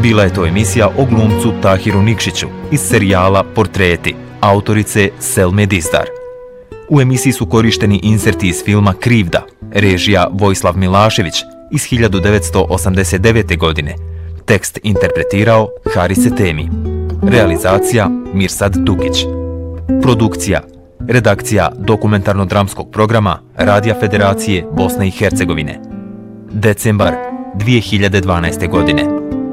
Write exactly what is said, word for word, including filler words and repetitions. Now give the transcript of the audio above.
Bila je to emisija o glumcu Tahiru Nikšiću iz serijala Portreti, autorice Selme Dizdar. U emisiji su korišteni inserti iz filma Krivda, režija Vojislav Milašević iz hiljadu devetsto osamdeset devete. godine. Tekst interpretirao Haris Etemi. Realizacija Mirsad Dugić. Produkcija, redakcija dokumentarno-dramskog programa Radija Federacije Bosne i Hercegovine. Decembar dvije hiljade dvanaeste. godine.